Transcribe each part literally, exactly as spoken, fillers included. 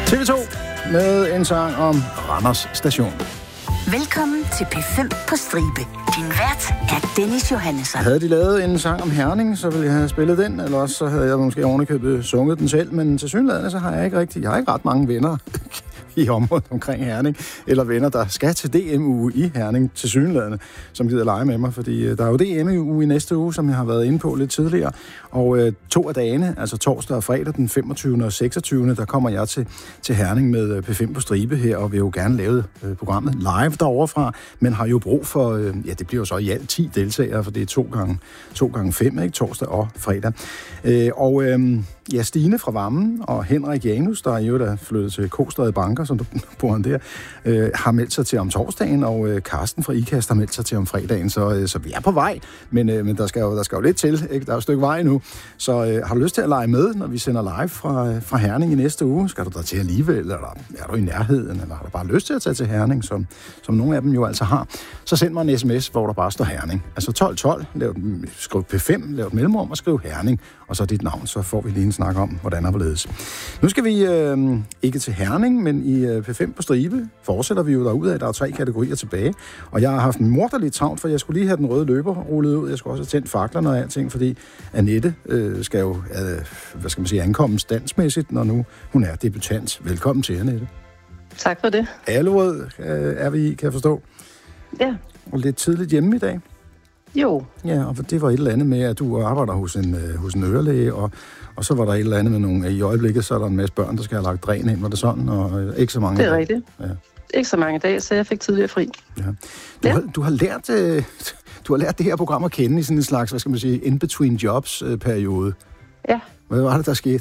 T V to med en sang om Randers Station. Velkommen til P fem på stribe. Din vært er Dennis Johannesson. Havde de lavet en sang om Herning, så ville jeg have spillet den, eller også så havde jeg måske ovenikøbet sunget den selv, men til synligheden så har jeg ikke rigtig, jeg har ikke ret mange venner i området omkring Herning, eller venner, der skal til D M-uge i Herning til synligheden, som gider lege med mig, fordi der er jo D M-uge i næste uge, som jeg har været inde på lidt tidligere, og øh, to af dagene, altså torsdag og fredag, den femogtyvende og seksogtyvende, der kommer jeg til, til Herning med P fem på stribe her, og vil jo gerne lave øh, programmet live derovre fra, men har jo brug for, øh, ja, det bliver jo så i alt ti deltagere, for det er to gange, to gange fem, ikke? Torsdag og fredag. Øh, og øh, ja, Stine fra Vammen og Henrik Janus, der er jo der flyttet til Kostræde Banker, som du bor han der, øh, har meldt sig til om torsdagen, og øh, Karsten fra IKAST har meldt sig til om fredagen, så, øh, så vi er på vej, men, øh, men der, skal jo, der skal jo lidt til, ikke? Der er et stykke vej nu, så øh, har du lyst til at lege med, når vi sender live fra, øh, fra Herning i næste uge? Skal du der til alligevel, eller er du i nærheden, eller har du bare lyst til at tage til Herning, som, som nogle af dem jo altså har, så send mig en sms, hvor der bare står Herning. Altså tolv tolv, lav, skriv P fem, lav et mellemrum og skriv Herning, og så dit navn, så får vi lige en snak om, hvordan der hvorledes. Nu skal vi øh, ikke til Herning, men i øh, P fem på stribe fortsætter vi jo derudad. Der er tre kategorier tilbage, og jeg har haft en morderlig travlt, for jeg skulle lige have den røde løber rullet ud. Jeg skulle også have tændt faklerne og alting, fordi Annette øh, skal jo, øh, hvad skal man sige, ankomme standsmæssigt, når nu hun er debutant. Velkommen til, Annette. Tak for det. Allerød øh, er vi i, kan jeg forstå. Ja. Og lidt tidligt hjemme i dag. Jo. Ja, og det var et eller andet med, at du arbejder hos en, øh, hos en ørelæge, og, og så var der et eller andet med nogle... I øjeblikket, så er der en masse børn, der skal have lagt dræn ind, var det sådan? Og øh, ikke så mange Det er dage. rigtigt. Ja. Ikke så mange dage, så jeg fik tidligere fri. Ja. Du, ja. har, du, har lært, øh, du har lært det her program at kende i sådan en slags, hvad skal man sige, in-between-jobs-periode. Ja. Hvad var det, der skete?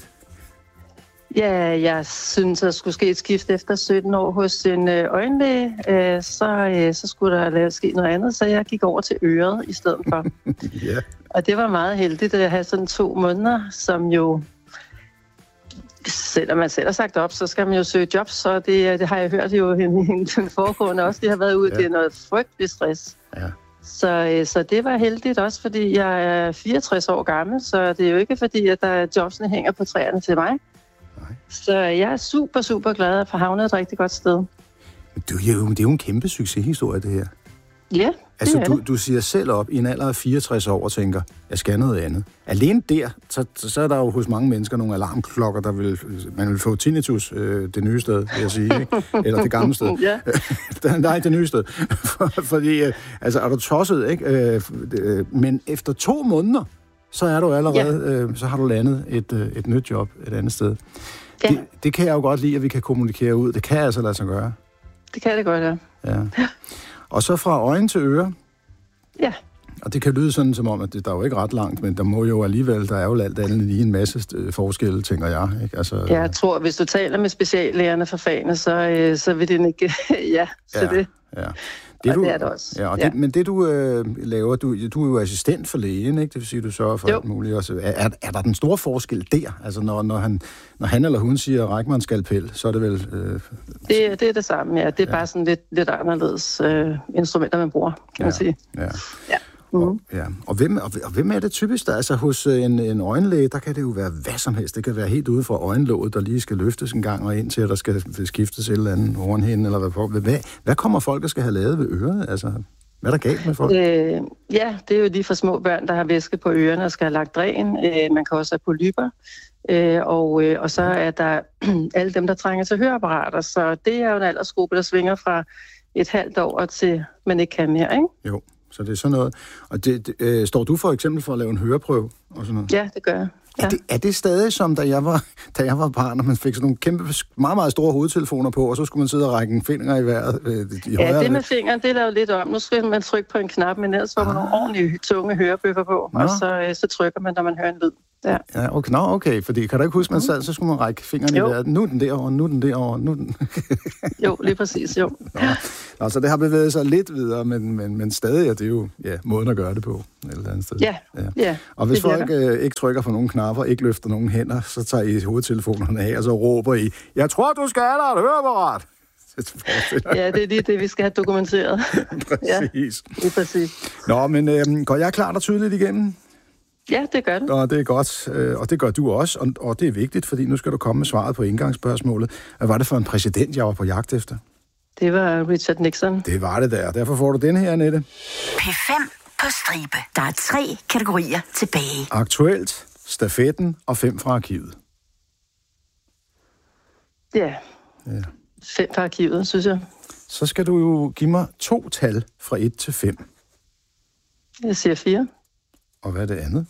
Ja, jeg synes, der skulle ske et skift efter sytten år hos en øh, øjenlæge. Øh, så, øh, så skulle der lave ske noget andet, så jeg gik over til øret i stedet for. Ja. Og det var meget heldigt at have sådan to måneder, som jo... Selvom man selv har sagt op, så skal man jo søge jobs, og det, det har jeg hørt jo i den foregående også. De har været ude, ja. Det er noget frygtelig stress. Ja. Så, så det var heldigt også, fordi jeg er fireogtres år gammel, så det er jo ikke fordi, at der jobsene hænger på træerne til mig. Nej. Så jeg er super, super glad at få havnet et rigtig godt sted. Det er jo, det er jo en kæmpe succeshistorie, det her. Ja, altså, det du, du siger selv op i en alder af fireogtres år og tænker, jeg skal noget andet. Alene der, så, så er der jo hos mange mennesker nogle alarmklokker, der vil, man vil få tinnitus, øh, det nye sted, vil jeg sige, ikke? Eller det gamle sted. Ja. Nej, det nye sted. Fordi, øh, altså, er du tosset, ikke? Øh, øh, men efter to måneder, så er du allerede, ja. øh, så har du landet et, øh, et nyt job et andet sted. Ja. Det, det kan jeg jo godt lide, at vi kan kommunikere ud. Det kan altså lade sig gøre. Det kan det godt, ja. Ja. Og så fra øjen til øre. Ja. Og det kan lyde sådan som om, at det, der er jo ikke ret langt, men der må jo alligevel, der er jo alt andet lige en masse forskelle, tænker jeg. Ikke? Altså, jeg tror, hvis du taler med speciallægerne for fagene, så, øh, så vil det ikke... ja, så ja, det... Ja. Det, det, du, det er det også. Ja, og ja. det, men det, du øh, laver, du, du er jo assistent for lægen, ikke? Det vil sige, du sørger for jo. alt muligt. Også. Er, er, er der den store forskel der? Altså, når, når, han, når han eller hun siger, ræk mig en skalpel, så er det vel... Øh, det, det er det samme, ja. Det er ja. bare sådan lidt, lidt anderledes øh, instrumenter, man bruger, kan ja. man sige. Ja. Ja. Mm-hmm. Og, ja. og, hvem, og, og hvem er det typisk? Der? Altså hos en, en øjenlæge, der kan det jo være hvad som helst. Det kan være helt ude fra øjenlåget, der lige skal løftes en gang, og ind til, at der skal skiftes et eller andet ovenhænde, eller hvad, hvad, hvad kommer folk, der skal have lavet ved øret? Altså, hvad er der galt med folk? Øh, ja, det er jo lige for små børn, der har væske på ørerne og skal have lagt dræn. Øh, man kan også have polypper. Øh, og, øh, og så er der alle dem, der trænger til høreapparater. Så det er jo en aldersgruppe, der svinger fra et halvt år til, man ikke kan mere, ikke? Jo. Så det er sådan noget. Og det, det, øh, står du for eksempel for at lave en høreprøve? Og sådan noget? Ja, det gør jeg. Ja. Er, det, er det stadig som, da jeg var, da jeg var barn, og man fik sådan nogle kæmpe, meget, meget store hovedtelefoner på, og så skulle man sidde og række en finger i vejret? Øh, i ja, det med fingeren, det er lavet lidt om. Nu skal man trykke på en knap, men ellers får man ah. nogle ordentlige tunge hørebøffer på, Nå. og så, øh, så trykker man, når man hører en lyd. Ja. Ja, okay, no, okay, fordi kan du ikke huske, man sad, så skulle man række fingrene jo. i vejret. Nu er den derovre, nu er den derovre, nu er den... jo, lige præcis, jo. Nå. Nå, så det har bevæget sig lidt videre, men, men, men stadig er det jo ja, måden at gøre det på et eller andet sted. Ja, ja. ja og hvis folk øh, ikke trykker på nogen knapper, ikke løfter nogen hænder, så tager I hovedtelefonerne af, og så råber I, jeg tror, du skal have dig et høreapparat. Ja, det er lige det, vi skal have dokumenteret. Præcis. Ja, det er præcis. Nå, men øh, går jeg klart og tydeligt igennem? Ja, det gør det. Og det er godt, og det gør du også, og, og det er vigtigt, fordi nu skal du komme med svaret på indgangsspørgsmålet. Hvad var det for en præsident, jeg var på jagt efter? Det var Richard Nixon. Det var det der. Derfor får du den her, Annette. P fem på stribe. Der er tre kategorier tilbage. Aktuelt, stafetten og fem fra arkivet. Ja. Ja. Fem fra arkivet, synes jeg. Så skal du jo give mig to tal fra et til fem. Jeg siger fire. Og hvad er det andet?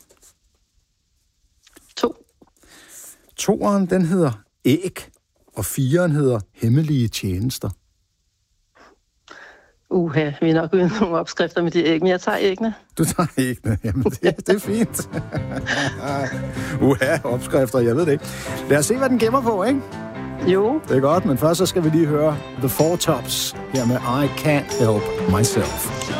To. Toeren, den hedder æg, og fireren hedder hemmelige tjenester. Uha, vi er nok uden nogle opskrifter med de æg, men jeg tager æggene. Du tager æggene. Jamen, det, det er fint. Uha, opskrifter, jeg ved det ikke. Lad os se, hvad den gemmer på, ikke? Jo. Det er godt, men først så skal vi lige høre The Four Tops her med I Can't Help Myself.